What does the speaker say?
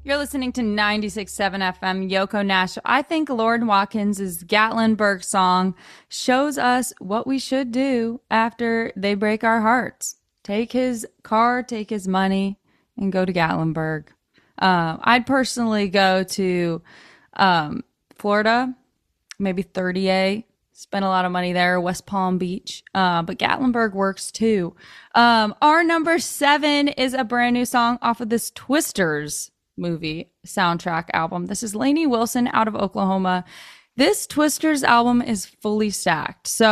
You're listening to 96.7 FM Yoko Nashville. I think Lauren Watkins' Gatlinburg song shows us what we should do after they break our hearts. Take his car, take his money, and go to Gatlinburg. I'd personally go to Florida, maybe 30A, spend a lot of money there, West Palm Beach. But Gatlinburg works too. Our number 7 is a brand new song off of this Twisters movie soundtrack album. This is Lainey Wilson out of Oklahoma. This Twisters album is fully stacked. So